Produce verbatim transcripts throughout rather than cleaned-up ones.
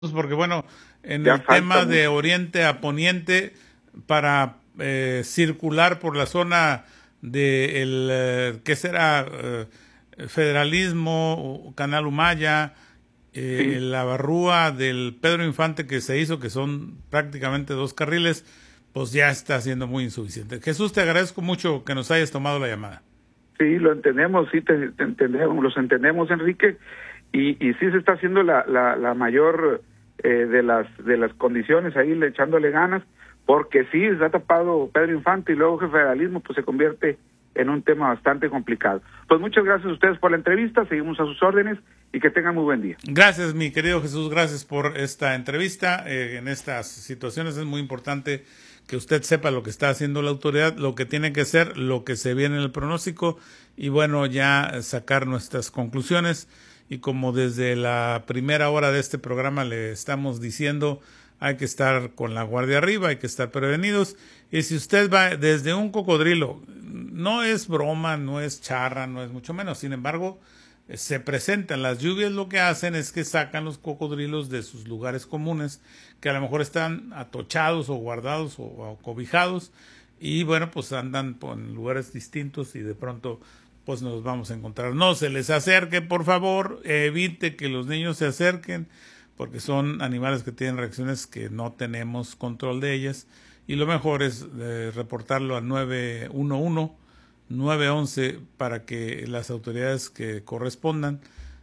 porque bueno, en ya el tema mucho. de oriente a poniente, para eh, circular por la zona de el, eh, ¿qué será? Eh, Federalismo, Canal Humaya, eh, sí. la barrúa del Pedro Infante que se hizo, que son prácticamente dos carriles, pues ya está siendo muy insuficiente. Jesús, te agradezco mucho que nos hayas tomado la llamada. Sí, lo entendemos, sí, te, te entendemos, los entendemos, Enrique, y, y sí se está haciendo la, la, la mayor eh, de las de las condiciones ahí, le, echándole ganas, porque sí, se ha tapado Pedro Infante y luego el federalismo, pues se convierte en un tema bastante complicado. Pues muchas gracias a ustedes por la entrevista, seguimos a sus órdenes y que tengan muy buen día. Gracias, mi querido Jesús, gracias por esta entrevista. Eh, en estas situaciones es muy importante que usted sepa lo que está haciendo la autoridad, lo que tiene que hacer, lo que se viene en el pronóstico y bueno, ya sacar nuestras conclusiones. Y como desde la primera hora de este programa le estamos diciendo, hay que estar con la guardia arriba, hay que estar prevenidos. Y si usted va desde un cocodrilo, no es broma, no es charra, no es mucho menos. Sin embargo, se presentan las lluvias, lo que hacen es que sacan los cocodrilos de sus lugares comunes, que a lo mejor están atochados o guardados o, o cobijados, y bueno, pues andan en lugares distintos y de pronto pues nos vamos a encontrar. No se les acerque, por favor, evite que los niños se acerquen, porque son animales que tienen reacciones que no tenemos control de ellas, y lo mejor es eh, reportarlo al nueve uno uno, nueve once para que las autoridades que correspondan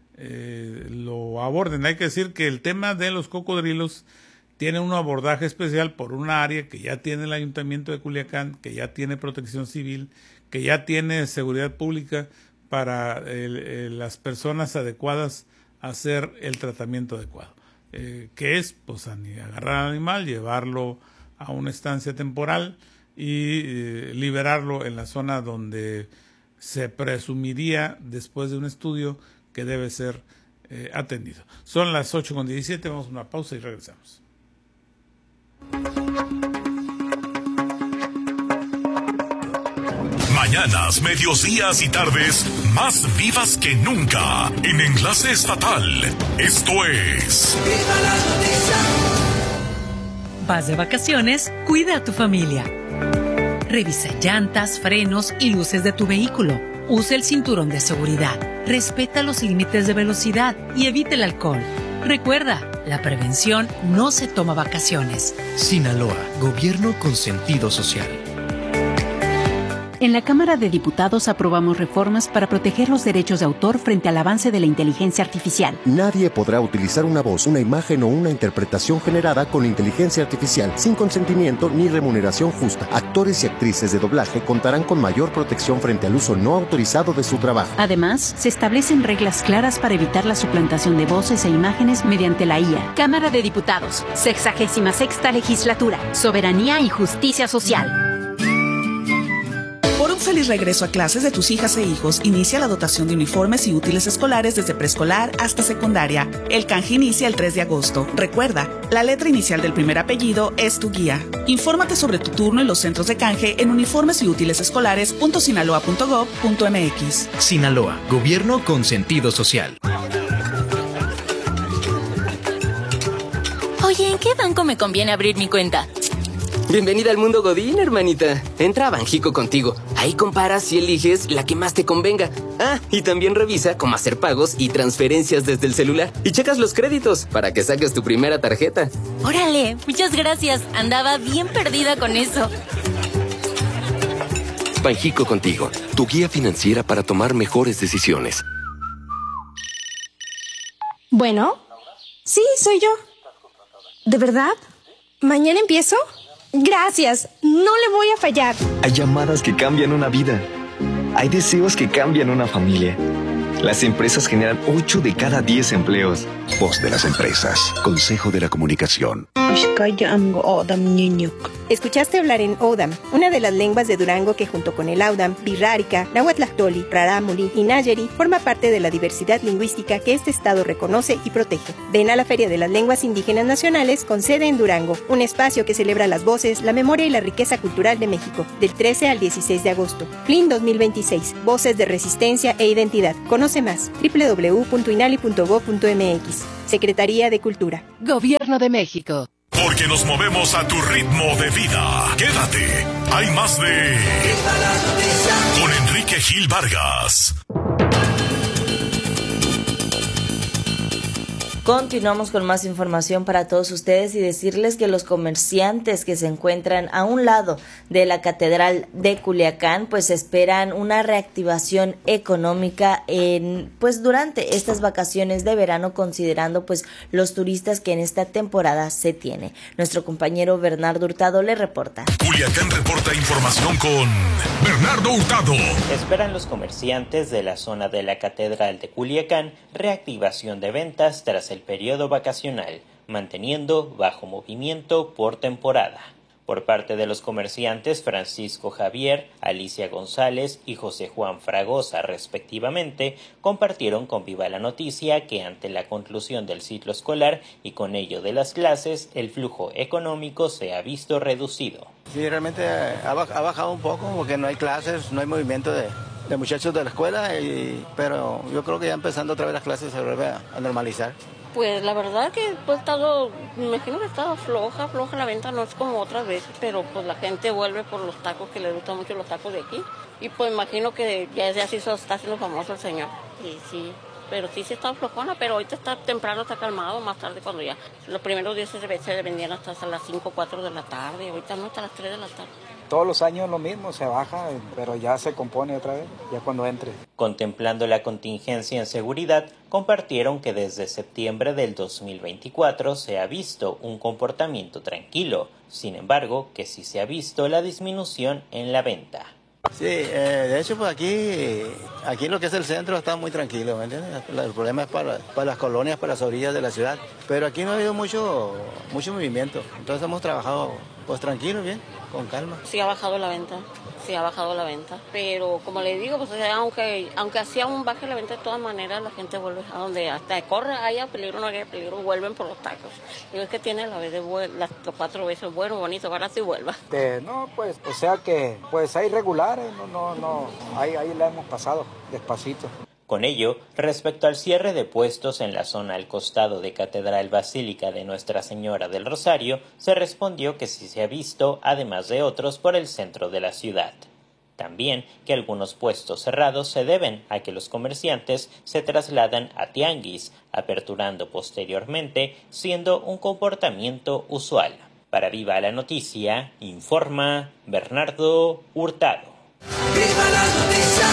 eh, lo aborden. Hay que decir que el tema de los cocodrilos tiene un abordaje especial por una área que ya tiene el Ayuntamiento de Culiacán, que ya tiene protección civil, que ya tiene seguridad pública para el, el, las personas adecuadas a hacer el tratamiento adecuado. Eh, que es pues agarrar al animal, llevarlo a una estancia temporal y eh, liberarlo en la zona donde se presumiría, después de un estudio, que debe ser eh, atendido. Son las ocho con diecisiete, vamos a una pausa y regresamos. Mañanas, medios días y tardes más vivas que nunca en Enlace Estatal. Esto es ¡Viva la noticia! Vas de vacaciones, cuida a tu familia. Revisa llantas, frenos y luces de tu vehículo. Usa el cinturón de seguridad. Respeta los límites de velocidad y evita el alcohol. Recuerda, la prevención no se toma vacaciones. Sinaloa, gobierno con sentido social. En la Cámara de Diputados aprobamos reformas para proteger los derechos de autor frente al avance de la inteligencia artificial. Nadie podrá utilizar una voz, una imagen o una interpretación generada con inteligencia artificial sin consentimiento ni remuneración justa. Actores y actrices de doblaje contarán con mayor protección frente al uso no autorizado de su trabajo. Además, se establecen reglas claras para evitar la suplantación de voces e imágenes mediante la I A. Cámara de Diputados, sexagésima sexta legislatura, soberanía y justicia social. Por un feliz regreso a clases de tus hijas e hijos, inicia la dotación de uniformes y útiles escolares desde preescolar hasta secundaria. El canje inicia el tres de agosto. Recuerda, la letra inicial del primer apellido es tu guía. Infórmate sobre tu turno en los centros de canje en uniformes y útiles escolares punto sinaloa punto gob punto mx. Sinaloa, gobierno con sentido social. Oye, ¿en qué banco me conviene abrir mi cuenta? Bienvenida al mundo Godín, hermanita. Entra a Banjico Contigo. Ahí comparas y eliges la que más te convenga. Ah, y también revisa cómo hacer pagos y transferencias desde el celular. Y checas los créditos para que saques tu primera tarjeta. Órale, muchas gracias. Andaba bien perdida con eso. Banjico Contigo, tu guía financiera para tomar mejores decisiones. Bueno, sí, soy yo. ¿De verdad? ¿Mañana empiezo? Gracias, no le voy a fallar. Hay llamadas que cambian una vida. Hay deseos que cambian una familia. Las empresas generan ocho de cada diez empleos. Voz de las empresas. Consejo de la Comunicación. Escuchaste hablar en Odam, una de las lenguas de Durango que junto con el Audam, Birrárica, Nahuatlactoli, Rarámuri y Nayeri forma parte de la diversidad lingüística que este estado reconoce y protege. Ven a la Feria de las Lenguas Indígenas Nacionales con sede en Durango, un espacio que celebra las voces, la memoria y la riqueza cultural de México, del trece al dieciséis de agosto. F L I N dos mil veintiséis, Voces de Resistencia e Identidad. Conoce más, doble u doble u doble u punto inali punto gob punto mx. más. Secretaría de Cultura. Gobierno de México. Porque nos movemos a tu ritmo de vida. Quédate. Hay más de... Con Enrique Gil Vargas. Continuamos con más información para todos ustedes y decirles que los comerciantes que se encuentran a un lado de la Catedral de Culiacán pues esperan una reactivación económica en pues durante estas vacaciones de verano, considerando pues los turistas que en esta temporada se tiene. Nuestro compañero Bernardo Hurtado le reporta. Culiacán reporta información con Bernardo Hurtado. Esperan los comerciantes de la zona de la Catedral de Culiacán reactivación de ventas tras el periodo vacacional, manteniendo bajo movimiento por temporada. Por parte de los comerciantes Francisco Javier, Alicia González y José Juan Fragosa, respectivamente, compartieron con Viva la Noticia que ante la conclusión del ciclo escolar y con ello de las clases, el flujo económico se ha visto reducido. Sí, realmente ha bajado un poco porque no hay clases, no hay movimiento de, de muchachos de la escuela, y, pero yo creo que ya empezando otra vez las clases se vuelve a, a normalizar. Pues la verdad que pues estado, me imagino que estaba floja, floja la venta, no es como otras veces, pero pues la gente vuelve por los tacos, que le gustan mucho los tacos de aquí, y pues imagino que ya, ya se hizo, está haciendo famoso el señor, y sí, pero sí se está flojona, pero ahorita está temprano, está calmado, más tarde cuando ya, los primeros días se, se vendían hasta, hasta las cinco, cuatro de la tarde, ahorita no, hasta las tres de la tarde. Todos los años lo mismo, se baja, pero ya se compone otra vez, ya cuando entre. Contemplando la contingencia en seguridad, compartieron que desde septiembre del dos mil veinticuatro se ha visto un comportamiento tranquilo, sin embargo, que sí se ha visto la disminución en la venta. Sí, eh, de hecho, pues aquí, aquí lo que es el centro está muy tranquilo, ¿me entiendes? El problema es para, para las colonias, para las orillas de la ciudad, pero aquí no ha habido mucho, mucho movimiento, entonces hemos trabajado pues tranquilo, bien, con calma. Sí ha bajado la venta, sí ha bajado la venta, pero como le digo, pues aunque aunque hacía un baje la venta, de todas maneras la gente vuelve a donde hasta corre, haya peligro, no haya peligro, vuelven por los tacos. Digo, es que tiene la vez de las cuatro veces bueno, bonito, barato y vuelva. Eh, no, pues, o sea que, pues hay regulares, no, no, no, ahí, ahí la hemos pasado, despacito. Con ello, respecto al cierre de puestos en la zona al costado de Catedral Basílica de Nuestra Señora del Rosario, se respondió que sí se ha visto, además de otros, por el centro de la ciudad. También que algunos puestos cerrados se deben a que los comerciantes se trasladan a tianguis, aperturando posteriormente, siendo un comportamiento usual. Para Viva la Noticia, informa Bernardo Hurtado. ¡Viva la noticia!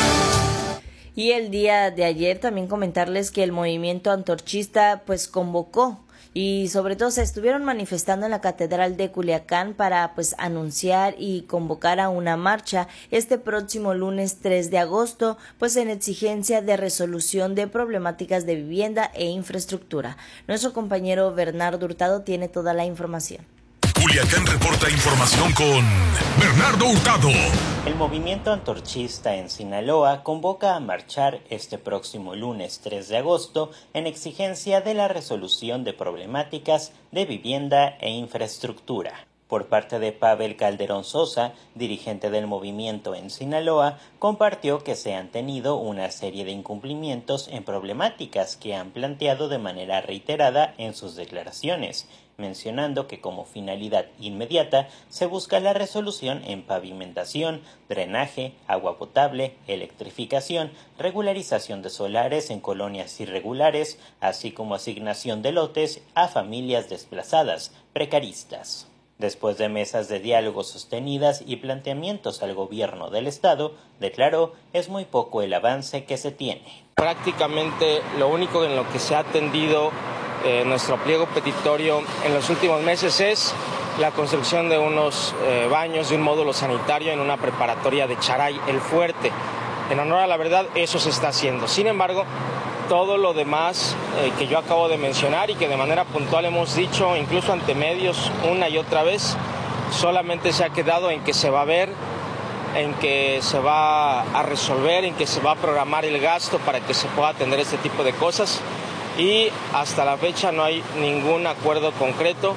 Y el día de ayer también comentarles que el movimiento antorchista pues convocó y sobre todo se estuvieron manifestando en la Catedral de Culiacán para pues anunciar y convocar a una marcha este próximo lunes tres de agosto, pues en exigencia de resolución de problemáticas de vivienda e infraestructura. Nuestro compañero Bernardo Hurtado tiene toda la información. Culiacán reporta información con Bernardo Hurtado. El movimiento antorchista en Sinaloa convoca a marchar este próximo lunes tres de agosto en exigencia de la resolución de problemáticas de vivienda e infraestructura. Por parte de Pavel Calderón Sosa, dirigente del movimiento en Sinaloa, compartió que se han tenido una serie de incumplimientos en problemáticas que han planteado de manera reiterada en sus declaraciones, mencionando que como finalidad inmediata se busca la resolución en pavimentación, drenaje, agua potable, electrificación, regularización de solares en colonias irregulares, así como asignación de lotes a familias desplazadas, precaristas. Después de mesas de diálogo sostenidas y planteamientos al gobierno del estado, declaró es muy poco el avance que se tiene. Prácticamente lo único en lo que se ha atendido eh, nuestro pliego petitorio en los últimos meses es la construcción de unos eh, baños, de un módulo sanitario en una preparatoria de Charay, El Fuerte. En honor a la verdad, eso se está haciendo. Sin embargo, todo lo demás eh, que yo acabo de mencionar y que de manera puntual hemos dicho, incluso ante medios, una y otra vez, solamente se ha quedado en que se va a ver, en que se va a resolver, en que se va a programar el gasto para que se pueda atender este tipo de cosas. Y hasta la fecha no hay ningún acuerdo concreto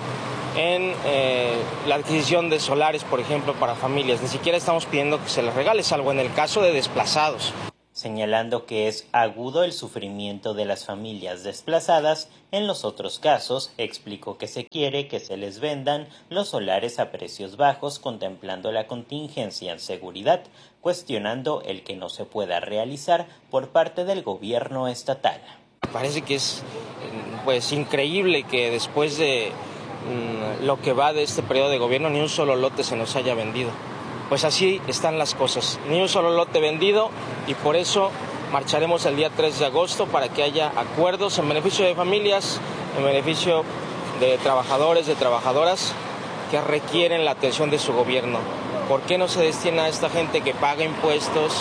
en eh, la adquisición de solares, por ejemplo, para familias. Ni siquiera estamos pidiendo que se les regale, salvo en el caso de desplazados. señalando que es agudo el sufrimiento de las familias desplazadas. En los otros casos, explicó que se quiere que se les vendan los solares a precios bajos, contemplando la contingencia en seguridad, cuestionando el que no se pueda realizar por parte del gobierno estatal. Parece que es pues increíble que después de mmm, lo que va de este periodo de gobierno ni un solo lote se nos haya vendido. Pues así están las cosas, ni un solo lote vendido, y por eso marcharemos el día tres de agosto para que haya acuerdos en beneficio de familias, en beneficio de trabajadores, de trabajadoras que requieren la atención de su gobierno. ¿Por qué no se destina a esta gente que paga impuestos,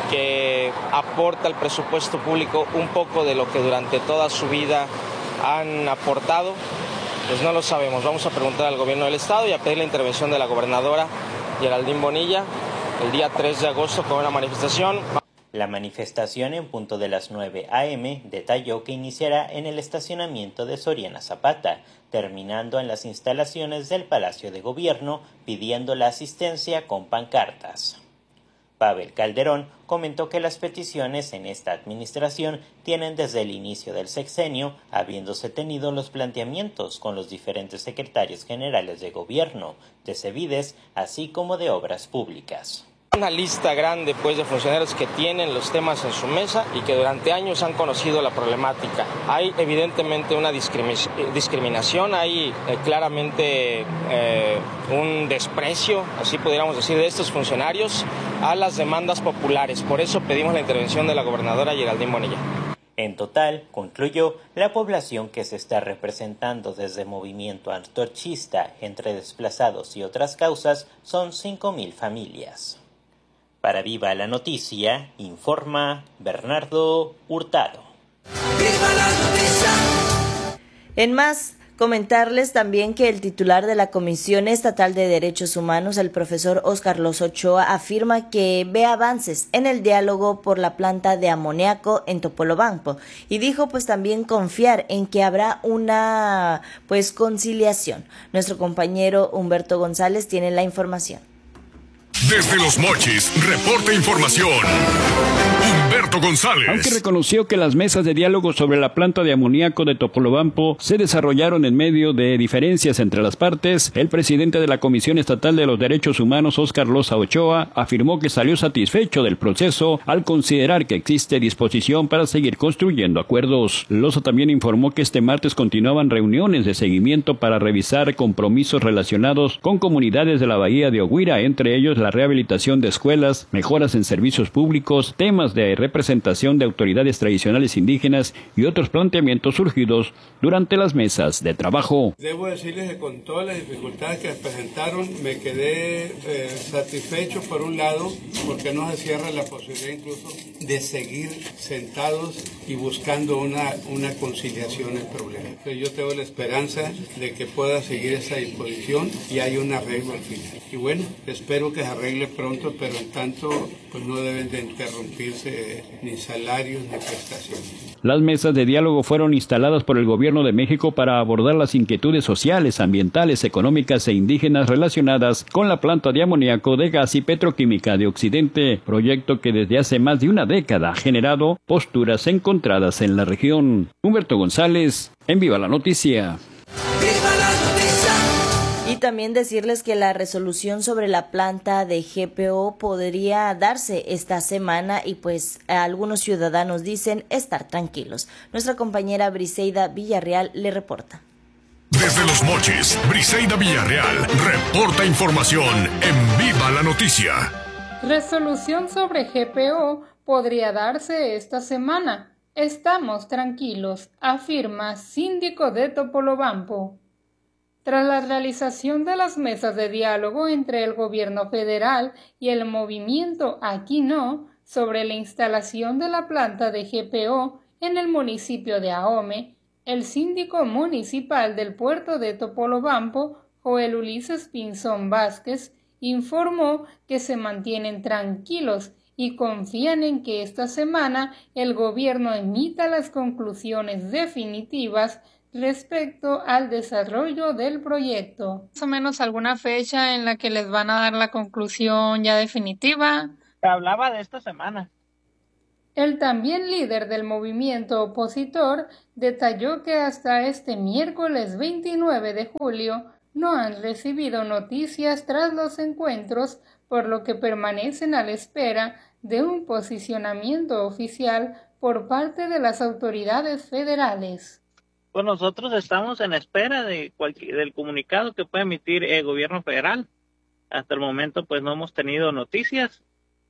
que aporta al presupuesto público un poco de lo que durante toda su vida han aportado? Pues no lo sabemos. Vamos a preguntar al gobierno del estado y a pedir la intervención de la gobernadora Geraldine Bonilla el día tres de agosto con una manifestación. La manifestación en punto de las nueve a eme detalló que iniciará en el estacionamiento de Soriana Zapata, terminando en las instalaciones del Palacio de Gobierno, pidiendo la asistencia con pancartas. Pavel Calderón comentó que las peticiones en esta administración tienen desde el inicio del sexenio, habiéndose tenido los planteamientos con los diferentes secretarios generales de gobierno, de Cevides, así como de obras públicas. Una lista grande pues de funcionarios que tienen los temas en su mesa y que durante años han conocido la problemática. Hay evidentemente una discriminación, hay eh, claramente eh, un desprecio, así pudiéramos decir, de estos funcionarios a las demandas populares. Por eso pedimos la intervención de la gobernadora Geraldine Bonilla. En total, concluyó, la población que se está representando desde movimiento antorchista entre desplazados y otras causas son cinco mil familias. Para Viva la Noticia, informa Bernardo Hurtado. ¡Viva la noticia! En más, comentarles también que el titular de la Comisión Estatal de Derechos Humanos, el profesor Óscar Los Ochoa, afirma que ve avances en el diálogo por la planta de amoníaco en Topolobampo y dijo pues también confiar en que habrá una pues conciliación. Nuestro compañero Humberto González tiene la información. Desde Los Mochis, reporta información. Humberto González. Aunque reconoció que las mesas de diálogo sobre la planta de amoníaco de Topolobampo se desarrollaron en medio de diferencias entre las partes, el presidente de la Comisión Estatal de los Derechos Humanos, Óscar Loza Ochoa, afirmó que salió satisfecho del proceso al considerar que existe disposición para seguir construyendo acuerdos. Loza también informó que este martes continuaban reuniones de seguimiento para revisar compromisos relacionados con comunidades de la Bahía de Oguira, entre ellos la rehabilitación de escuelas, mejoras en servicios públicos, temas de representación de autoridades tradicionales indígenas y otros planteamientos surgidos durante las mesas de trabajo. Debo decirles que con todas las dificultades que presentaron me quedé eh, satisfecho por un lado porque no se cierra la posibilidad incluso de seguir sentados y buscando una, una conciliación del problema. Entonces yo tengo la esperanza de que pueda seguir esa disposición y hay un arreglo al final. Y bueno, espero que se arregle pronto, pero en tanto pues no deben de interrumpirse ni salarios ni prestaciones. Las mesas de diálogo fueron instaladas por el Gobierno de México para abordar las inquietudes sociales, ambientales, económicas e indígenas relacionadas con la planta de amoníaco de gas y petroquímica de Occidente, proyecto que desde hace más de una década ha generado posturas encontradas en la región. Humberto González, en Viva la Noticia. ¡Viva la noticia! Y también decirles que la resolución sobre la planta de G P O podría darse esta semana y pues algunos ciudadanos dicen estar tranquilos. Nuestra compañera Briseida Villarreal le reporta. Desde Los Mochis, Briseida Villarreal reporta información en Viva la Noticia. Resolución sobre G P O podría darse esta semana. Estamos tranquilos, afirma síndico de Topolobampo. Tras la realización de las mesas de diálogo entre el gobierno federal y el movimiento Aquí No sobre la instalación de la planta de G P O en el municipio de Ahome, el síndico municipal del puerto de Topolobampo, Joel Ulises Pinzón Vázquez, informó que se mantienen tranquilos y confían en que esta semana el gobierno emita las conclusiones definitivas respecto al desarrollo del proyecto. ¿Más o menos alguna fecha en la que les van a dar la conclusión ya definitiva? Se hablaba de esta semana. El también líder del movimiento opositor detalló que hasta este miércoles veintinueve de julio no han recibido noticias tras los encuentros, por lo que permanecen a la espera de un posicionamiento oficial por parte de las autoridades federales. Pues nosotros estamos en espera de cualquier, del comunicado que pueda emitir el gobierno federal. Hasta el momento pues no hemos tenido noticias.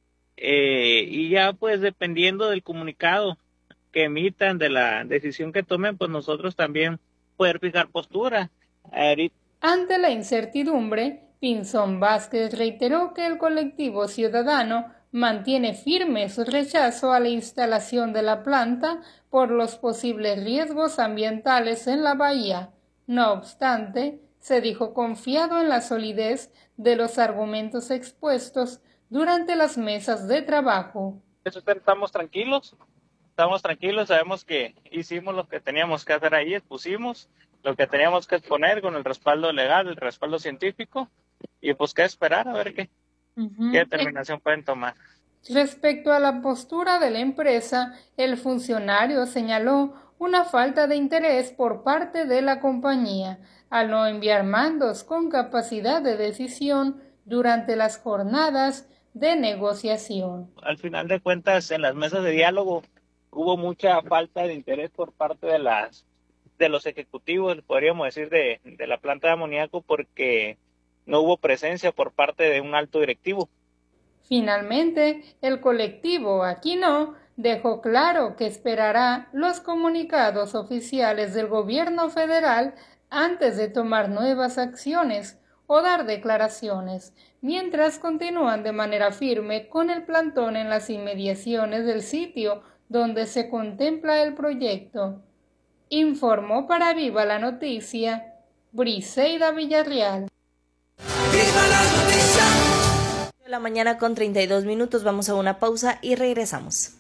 Eh, y ya pues dependiendo del comunicado que emitan, de la decisión que tomen, pues nosotros también poder fijar postura. Ahorita. Ante la incertidumbre, Pinzón Vázquez reiteró que el colectivo ciudadano mantiene firme su rechazo a la instalación de la planta por los posibles riesgos ambientales en la bahía. No obstante, se dijo confiado en la solidez de los argumentos expuestos durante las mesas de trabajo. Estamos tranquilos, estamos tranquilos, sabemos que hicimos lo que teníamos que hacer ahí, expusimos lo que teníamos que exponer con el respaldo legal, el respaldo científico, y pues qué esperar a ver qué, uh-huh. qué determinación pueden tomar. Respecto a la postura de la empresa, el funcionario señaló una falta de interés por parte de la compañía al no enviar mandos con capacidad de decisión durante las jornadas de negociación. Al final de cuentas, en las mesas de diálogo hubo mucha falta de interés por parte de las de los ejecutivos, podríamos decir, de, de la planta de amoníaco, porque no hubo presencia por parte de un alto directivo. Finalmente, el colectivo Aquí No dejó claro que esperará los comunicados oficiales del gobierno federal antes de tomar nuevas acciones o dar declaraciones, mientras continúan de manera firme con el plantón en las inmediaciones del sitio donde se contempla el proyecto. Informó para Viva la Noticia, Briseida Villarreal. ¡Viva la noticia! De la mañana con treinta y dos minutos, vamos a una pausa y regresamos.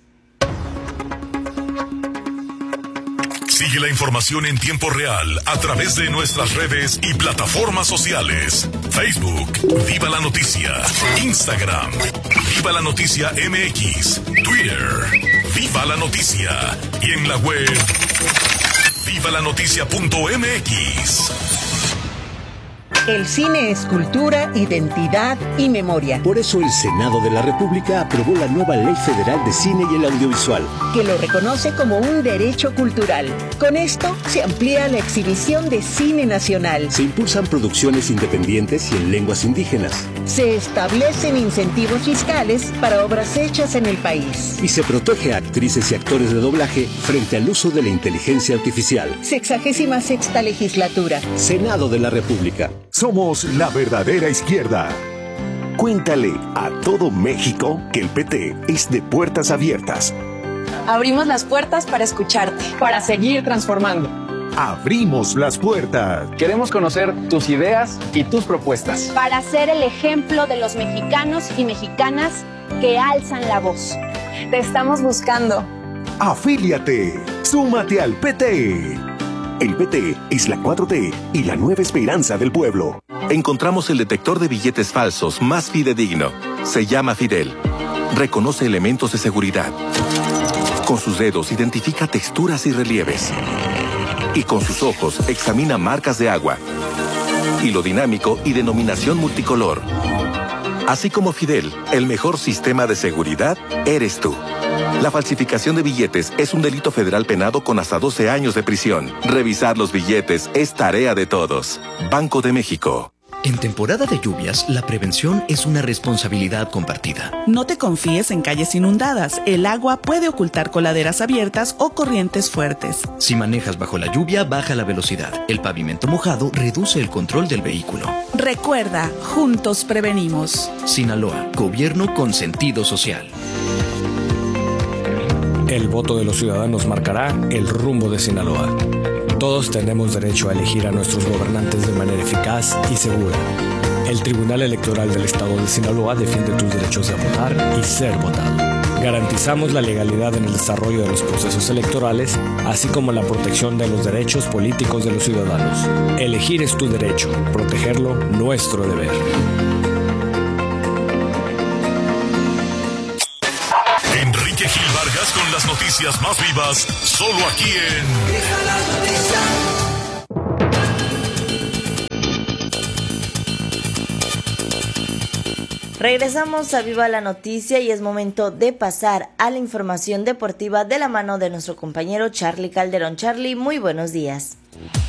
Sigue la información en tiempo real a través de nuestras redes y plataformas sociales. Facebook, Viva la Noticia. Instagram, Viva la Noticia M X. Twitter, Viva la Noticia. Y en la web, viva la noticia punto m x. El cine es cultura, identidad y memoria. Por eso el Senado de la República aprobó la nueva Ley Federal de Cine y el Audiovisual, que lo reconoce como un derecho cultural. Con esto se amplía la exhibición de cine nacional. Se impulsan producciones independientes y en lenguas indígenas. Se establecen incentivos fiscales para obras hechas en el país. Y se protege a actrices y actores de doblaje frente al uso de la inteligencia artificial. Sexagésima sexta legislatura. Senado de la República. Somos la verdadera izquierda. Cuéntale a todo México que el P T es de puertas abiertas. Abrimos las puertas para escucharte, para seguir transformando. Abrimos las puertas. Queremos conocer tus ideas y tus propuestas. Para ser el ejemplo de los mexicanos y mexicanas que alzan la voz. Te estamos buscando. Afíliate. Súmate al P T. El P T es la cuatro T y la nueva esperanza del pueblo. Encontramos el detector de billetes falsos más fidedigno. Se llama Fidel. Reconoce elementos de seguridad. Con sus dedos identifica texturas y relieves. Y con sus ojos examina marcas de agua. Hilo dinámico y denominación multicolor. Así como Fidel, el mejor sistema de seguridad eres tú. La falsificación de billetes es un delito federal penado con hasta doce años de prisión. Revisar los billetes es tarea de todos. Banco de México. En temporada de lluvias, la prevención es una responsabilidad compartida. No te confíes en calles inundadas. El agua puede ocultar coladeras abiertas o corrientes fuertes. Si manejas bajo la lluvia, baja la velocidad. El pavimento mojado reduce el control del vehículo. Recuerda, juntos prevenimos. Sinaloa, gobierno con sentido social. El voto de los ciudadanos marcará el rumbo de Sinaloa. Todos tenemos derecho a elegir a nuestros gobernantes de manera eficaz y segura. El Tribunal Electoral del Estado de Sinaloa defiende tus derechos de votar y ser votado. Garantizamos la legalidad en el desarrollo de los procesos electorales, así como la protección de los derechos políticos de los ciudadanos. Elegir es tu derecho, protegerlo nuestro deber. Enrique Gil Vargas estás con las noticias más vivas, solo aquí en Viva la noticia. Regresamos a Viva la Noticia y es momento de pasar a la información deportiva de la mano de nuestro compañero Charlie Calderón. Charlie, muy buenos días.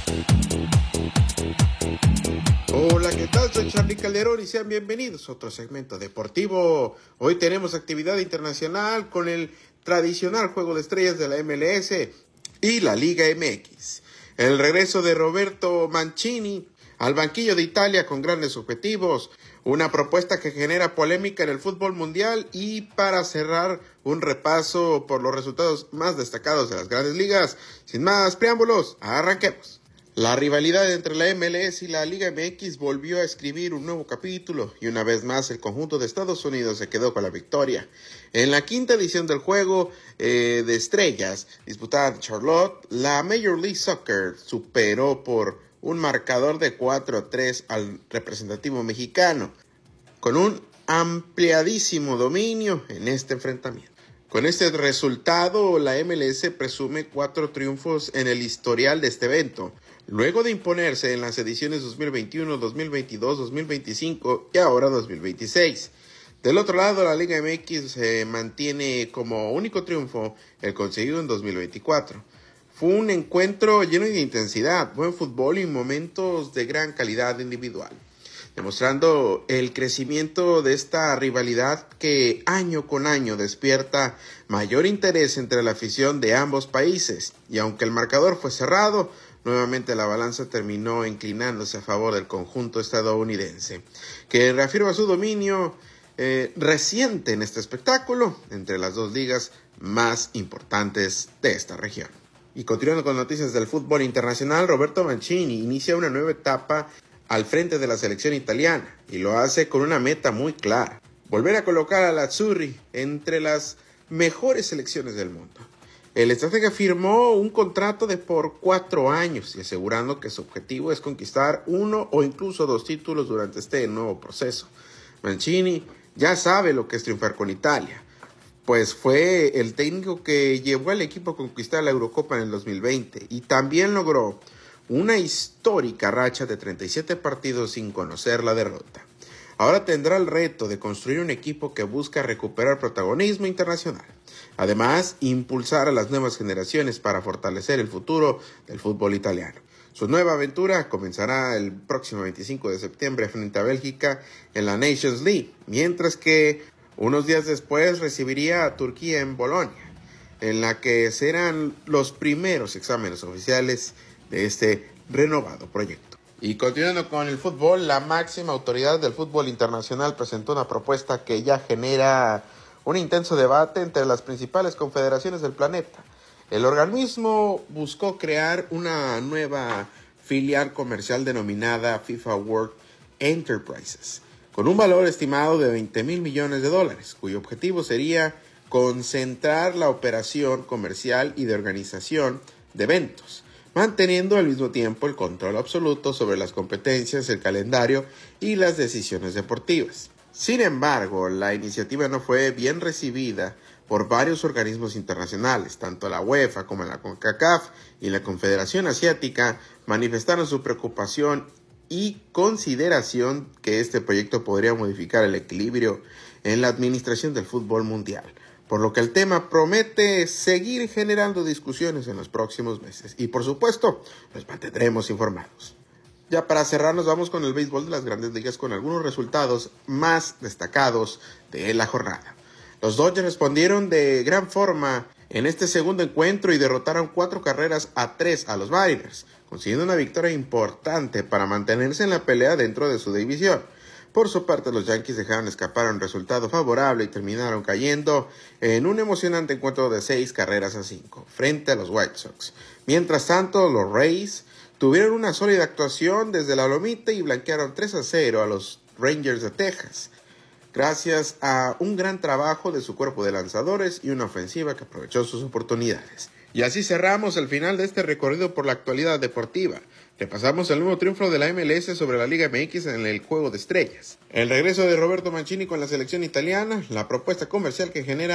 Hola, ¿qué tal? Soy Charlie Calderón y sean bienvenidos a otro segmento deportivo. Hoy tenemos actividad internacional con el tradicional Juego de Estrellas de la M L S y la Liga M X. El regreso de Roberto Mancini al banquillo de Italia con grandes objetivos, una propuesta que genera polémica en el fútbol mundial y para cerrar un repaso por los resultados más destacados de las grandes ligas. Sin más preámbulos, arranquemos. La rivalidad entre la M L S y la Liga M X volvió a escribir un nuevo capítulo y una vez más el conjunto de Estados Unidos se quedó con la victoria. En la quinta edición del Juego eh, de Estrellas disputada en Charlotte, la Major League Soccer superó por un marcador de cuatro a tres al representativo mexicano, con un ampliadísimo dominio en este enfrentamiento. Con este resultado, la M L S presume cuatro triunfos en el historial de este evento, luego de imponerse en las ediciones dos mil veintiuno, dos mil veintidós, dos mil veinticinco y ahora dos mil veintiséis. Del otro lado, la Liga M X se eh, mantiene como único triunfo el conseguido en dos mil veinticuatro. Fue un encuentro lleno de intensidad, buen fútbol y momentos de gran calidad individual, demostrando el crecimiento de esta rivalidad que año con año despierta mayor interés entre la afición de ambos países. Y aunque el marcador fue cerrado, nuevamente la balanza terminó inclinándose a favor del conjunto estadounidense, que reafirma su dominio eh, reciente en este espectáculo entre las dos ligas más importantes de esta región. Y continuando con noticias del fútbol internacional, Roberto Mancini inicia una nueva etapa al frente de la selección italiana y lo hace con una meta muy clara: volver a colocar a la Azzurri entre las mejores selecciones del mundo. El estratega firmó un contrato de por cuatro años y asegurando que su objetivo es conquistar uno o incluso dos títulos durante este nuevo proceso. Mancini ya sabe lo que es triunfar con Italia, pues fue el técnico que llevó al equipo a conquistar la Eurocopa en el dos mil veinte y también logró una histórica racha de treinta y siete partidos sin conocer la derrota. Ahora tendrá el reto de construir un equipo que busca recuperar protagonismo internacional. Además, impulsar a las nuevas generaciones para fortalecer el futuro del fútbol italiano. Su nueva aventura comenzará el próximo veinticinco de septiembre frente a Bélgica en la Nations League, mientras que unos días después recibiría a Turquía en Bolonia, en la que serán los primeros exámenes oficiales de este renovado proyecto. Y continuando con el fútbol, la máxima autoridad del fútbol internacional presentó una propuesta que ya genera un intenso debate entre las principales confederaciones del planeta. El organismo buscó crear una nueva filial comercial denominada FIFA World Enterprises, con un valor estimado de veinte mil millones de dólares, cuyo objetivo sería concentrar la operación comercial y de organización de eventos, manteniendo al mismo tiempo el control absoluto sobre las competencias, el calendario y las decisiones deportivas. Sin embargo, la iniciativa no fue bien recibida por varios organismos internacionales. Tanto la UEFA como la CONCACAF y la Confederación Asiática manifestaron su preocupación y consideración que este proyecto podría modificar el equilibrio en la administración del fútbol mundial, por lo que el tema promete seguir generando discusiones en los próximos meses y por supuesto los mantendremos informados. Ya para cerrar nos vamos con el béisbol de las grandes ligas con algunos resultados más destacados de la jornada. Los Dodgers respondieron de gran forma en este segundo encuentro y derrotaron cuatro carreras a tres a los Mariners, consiguiendo una victoria importante para mantenerse en la pelea dentro de su división. Por su parte, los Yankees dejaron escapar un resultado favorable y terminaron cayendo en un emocionante encuentro de seis carreras a cinco frente a los White Sox. Mientras tanto, los Rays tuvieron una sólida actuación desde la lomita y blanquearon tres a cero a los Rangers de Texas, gracias a un gran trabajo de su cuerpo de lanzadores y una ofensiva que aprovechó sus oportunidades. Y así cerramos el final de este recorrido por la actualidad deportiva. Repasamos el nuevo triunfo de la M L S sobre la Liga M X en el Juego de Estrellas, el regreso de Roberto Mancini con la selección italiana, la propuesta comercial que genera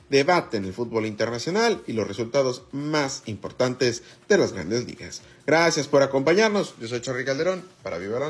debate en el fútbol internacional y los resultados más importantes de las grandes ligas. Gracias por acompañarnos. Yo soy Charly Calderón para Viva la